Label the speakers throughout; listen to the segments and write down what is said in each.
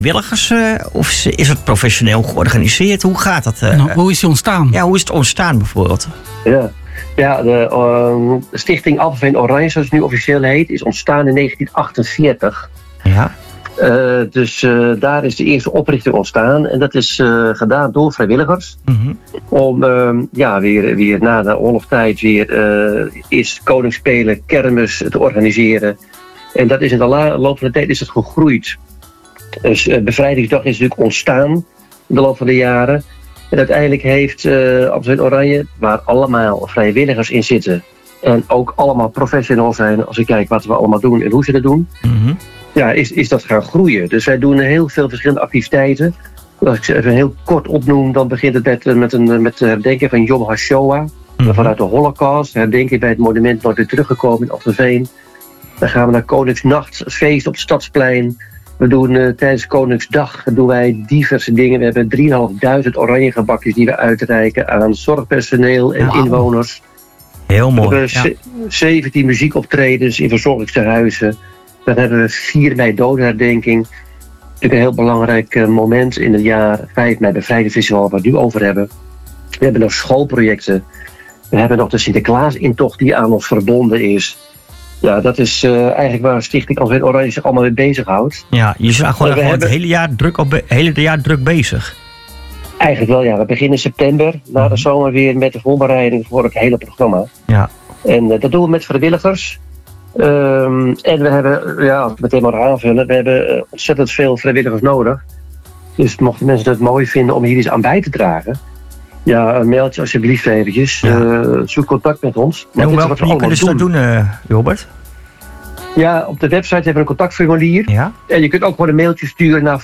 Speaker 1: vrijwilligers of is het professioneel georganiseerd? Hoe gaat dat?
Speaker 2: Hoe is die ontstaan?
Speaker 1: Ja, hoe is het ontstaan bijvoorbeeld?
Speaker 3: Ja, de stichting Amstelveen Oranje, zoals het nu officieel heet, is ontstaan in 1948.
Speaker 1: Ja.
Speaker 3: Dus daar is de eerste oprichting ontstaan. En dat is gedaan door vrijwilligers.
Speaker 1: Mm-hmm.
Speaker 3: Om weer na de oorlogstijd eerst koningsspelen, kermis te organiseren. En dat is in de loop van de tijd is het gegroeid. Dus Bevrijdingsdag is natuurlijk ontstaan in de loop van de jaren. En uiteindelijk heeft Amstelveen Oranje, waar allemaal vrijwilligers in zitten. En ook allemaal professional zijn als ik kijk wat we allemaal doen en hoe ze dat doen.
Speaker 1: Mm-hmm.
Speaker 3: Ja, is dat gaan groeien. Dus wij doen heel veel verschillende activiteiten. Als ik ze even heel kort opnoem, dan begint het met het herdenken van Yom HaShoah.
Speaker 1: Mm-hmm.
Speaker 3: Vanuit de Holocaust. Herdenken bij het monument nooit weer teruggekomen in Amstelveen. Dan gaan we naar Koningsnacht, feest op het Stadsplein. We doen tijdens Koningsdag doen wij diverse dingen. We hebben 3.500 oranje gebakjes die we uitreiken aan zorgpersoneel en inwoners.
Speaker 1: Heel mooi.
Speaker 3: We hebben 17 muziekoptredens in verzorgingstehuizen. Dan hebben we 4 mei dodenherdenking. Natuurlijk een heel belangrijk moment in het jaar. 5 mei Bevrijdingsfestival, waar we het nu over hebben. We hebben nog schoolprojecten. We hebben nog de Sinterklaas-intocht die aan ons verbonden is. Ja, dat is eigenlijk waar Stichting Amstelveen Oranje zich allemaal mee bezighoudt.
Speaker 1: Ja, je zijn gewoon het hele jaar druk bezig.
Speaker 3: Eigenlijk wel, ja. We beginnen in september, na de zomer weer met de voorbereiding voor het hele programma.
Speaker 1: Ja.
Speaker 3: En dat doen we met vrijwilligers. En we hebben, als ik meteen maar aanvullen, we hebben ontzettend veel vrijwilligers nodig. Dus mochten mensen het mooi vinden om hier iets aan bij te dragen, ja, mail je alsjeblieft eventjes. Zoek contact met ons.
Speaker 1: En hoe kunnen ze dat doen, Robert?
Speaker 3: Ja, op de website hebben we een contactformulier.
Speaker 1: Ja?
Speaker 3: En je kunt ook gewoon een mailtje sturen naar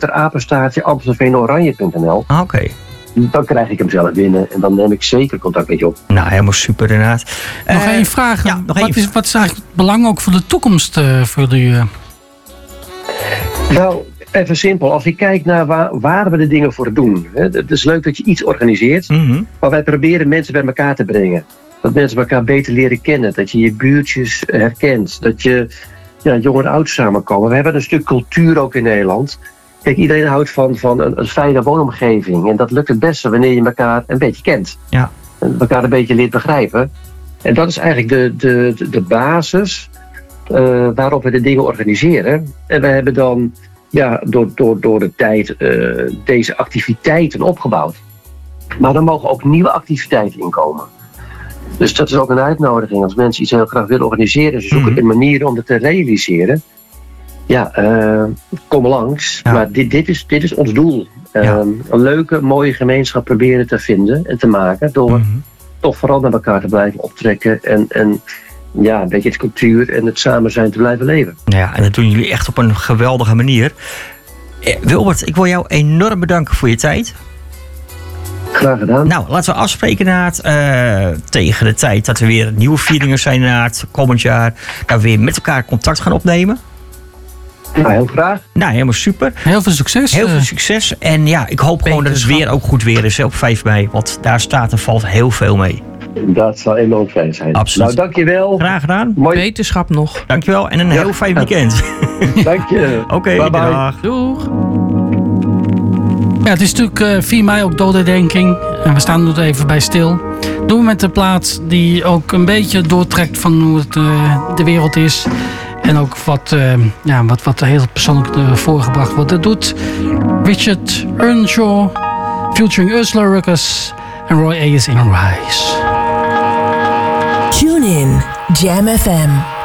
Speaker 3: voorzitter@amstelveenoranje.nl.
Speaker 1: Oké.
Speaker 3: Dan krijg ik hem zelf binnen en dan neem ik zeker contact met je op.
Speaker 1: Nou, helemaal super inderdaad.
Speaker 2: Nog één vraag.
Speaker 1: Ja,
Speaker 2: Wat is eigenlijk het belang ook voor de toekomst voor jullie?
Speaker 3: Nou, even simpel. Als ik kijk naar waar we de dingen voor doen. Het is leuk dat je iets organiseert.
Speaker 1: Mm-hmm.
Speaker 3: Maar wij proberen mensen bij elkaar te brengen. Dat mensen elkaar beter leren kennen. Dat je je buurtjes herkent. Dat je jong en oud samenkomen. We hebben een stuk cultuur ook in Nederland. Kijk, iedereen houdt van een fijne woonomgeving. En dat lukt het beste wanneer je elkaar een beetje kent.
Speaker 1: Ja.
Speaker 3: En elkaar een beetje leert begrijpen. En dat is eigenlijk de basis waarop we de dingen organiseren. En we hebben dan door de tijd deze activiteiten opgebouwd. Maar er mogen ook nieuwe activiteiten inkomen. Dus dat is ook een uitnodiging. Als mensen iets heel graag willen organiseren, ze zoeken een manier om het te realiseren. Ja, kom langs. Ja. Maar dit is ons doel. Een leuke, mooie gemeenschap proberen te vinden en te maken. Door toch vooral naar elkaar te blijven optrekken. En een beetje het cultuur en het samen zijn te blijven leven.
Speaker 1: Ja, en dat doen jullie echt op een geweldige manier. Wilbert, ik wil jou enorm bedanken voor je tijd.
Speaker 3: Graag gedaan.
Speaker 1: Nou, laten we afspreken tegen de tijd dat er weer nieuwe vieringen zijn het komend jaar. Dat we weer met elkaar contact gaan opnemen.
Speaker 3: Nou, heel graag.
Speaker 1: Nou, helemaal super.
Speaker 2: Heel veel succes.
Speaker 1: Heel veel succes. En ja, ik hoop gewoon dat het weer ook goed weer is op 5 mei. Want daar staat en valt heel veel mee.
Speaker 3: Dat zal enorm fijn zijn.
Speaker 1: Absoluut.
Speaker 3: Nou, dankjewel.
Speaker 1: Graag gedaan.
Speaker 4: Mooi wetenschap nog.
Speaker 1: Dankjewel en een heel fijn weekend.
Speaker 3: Dank je.
Speaker 1: Oké, dag.
Speaker 4: Doeg.
Speaker 2: Ja, het is natuurlijk 4 mei ook dodenherdenking. En we staan er even bij stil. Doen we met de plaat die ook een beetje doortrekt van hoe het de wereld is. En ook wat heel persoonlijk voorgebracht wordt. Dat doet Richard Earnshaw, featuring Ursula Ruckus en Roy Ayers in Rise.
Speaker 5: Tune in, Jam FM.